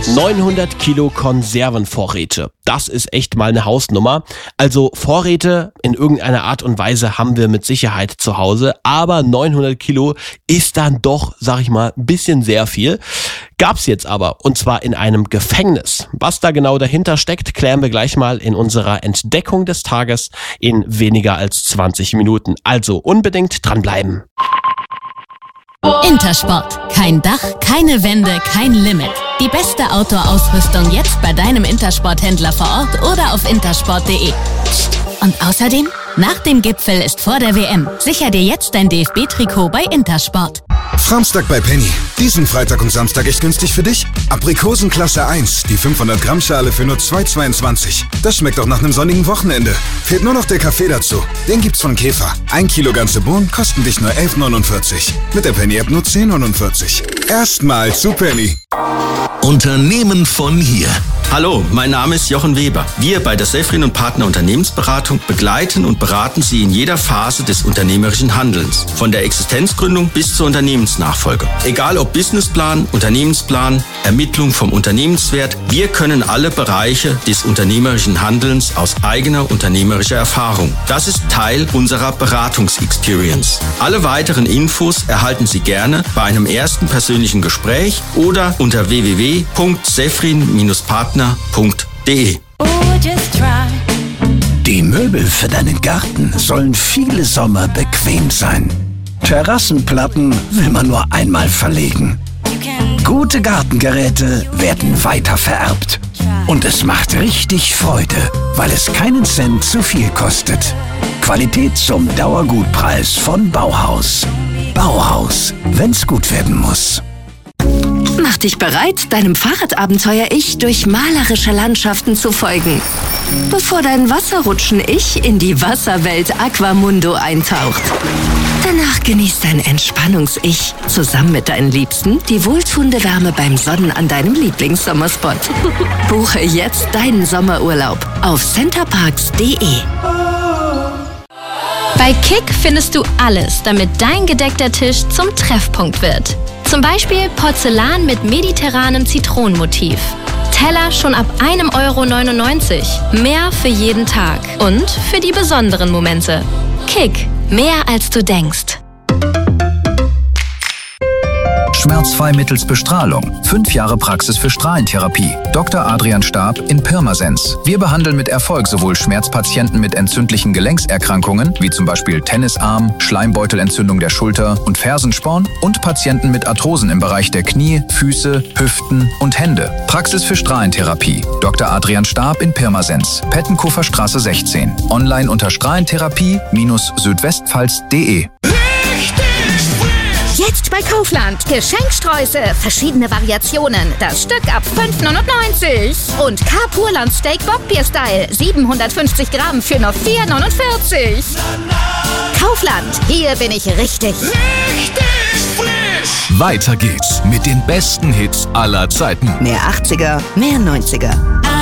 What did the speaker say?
900 Kilo Konservenvorräte. Das ist echt mal eine Hausnummer. Also Vorräte in irgendeiner Art und Weise haben wir mit Sicherheit zu Hause, aber 900 Kilo ist dann doch, sag ich mal, ein bisschen sehr viel. Gab's jetzt aber, und zwar in einem Gefängnis. Was da genau dahinter steckt, klären wir gleich mal in unserer Entdeckung des Tages in weniger als 20 Minuten. Also unbedingt dranbleiben. Intersport. Kein Dach, keine Wände, kein Limit. Die beste Outdoor-Ausrüstung jetzt bei deinem Intersport-Händler vor Ort oder auf intersport.de. Und außerdem, nach dem Gipfel ist vor der WM. Sicher dir jetzt dein DFB-Trikot bei Intersport. Samstag bei Penny. Diesen Freitag und Samstag echt günstig für dich? Aprikosen Klasse 1, die 500 Gramm Schale für nur 2,22. Das schmeckt doch nach einem sonnigen Wochenende. Fehlt nur noch der Kaffee dazu. Den gibt's von Käfer. 1 Kilo ganze Bohnen kosten dich nur 11,49. Mit der Penny-App nur 10,49. Erstmal zu Penny. Unternehmen von hier. Hallo, mein Name ist Jochen Weber. Wir bei der Sefrin & Partner Unternehmensberatung begleiten und beraten Sie in jeder Phase des unternehmerischen Handelns. Von der Existenzgründung bis zur Unternehmensnachfolge. Egal ob Businessplan, Unternehmensplan, Ermittlung vom Unternehmenswert, wir können alle Bereiche des unternehmerischen Handelns aus eigener unternehmerischer Erfahrung. Das ist Teil unserer Beratungs-Experience. Alle weiteren Infos erhalten Sie gerne bei einem ersten persönlichen Gespräch oder unter www.sefrin-partner.de. Die Möbel für deinen Garten sollen viele Sommer bequem sein. Terrassenplatten will man nur einmal verlegen. Gute Gartengeräte werden weiter vererbt. Und es macht richtig Freude, weil es keinen Cent zu viel kostet. Qualität zum Dauergutpreis von Bauhaus. Bauhaus, wenn's gut werden muss. Mach dich bereit, deinem Fahrradabenteuer-Ich durch malerische Landschaften zu folgen. Bevor dein Wasserrutschen-Ich in die Wasserwelt Aquamundo eintaucht. Danach genießt dein Entspannungs-Ich zusammen mit deinen Liebsten die wohltuende Wärme beim Sonnen an deinem Lieblingssommerspot. Buche jetzt deinen Sommerurlaub auf centerparks.de. Bei Kick findest du alles, damit dein gedeckter Tisch zum Treffpunkt wird. Zum Beispiel Porzellan mit mediterranem Zitronenmotiv. Teller schon ab 1,99 €. Mehr für jeden Tag und für die besonderen Momente. Kick. Mehr als du denkst. Schmerzfrei mittels Bestrahlung. 5 Jahre Praxis für Strahlentherapie. Dr. Adrian Staab in Pirmasens. Wir behandeln mit Erfolg sowohl Schmerzpatienten mit entzündlichen Gelenkserkrankungen, wie zum Beispiel Tennisarm, Schleimbeutelentzündung der Schulter und Fersensporn und Patienten mit Arthrosen im Bereich der Knie, Füße, Hüften und Hände. Praxis für Strahlentherapie. Dr. Adrian Staab in Pirmasens. Pettenkofer Straße 16. Online unter strahlentherapie-südwestpfalz.de. Jetzt bei Kaufland. Geschenksträuße, verschiedene Variationen. Das Stück ab 5,99 € Und Carpurland Steak Bockbier-Style. 750 Gramm für nur 4,49 €. Kaufland, hier bin ich richtig. Weiter geht's mit den besten Hits aller Zeiten. Mehr 80er, mehr 90er.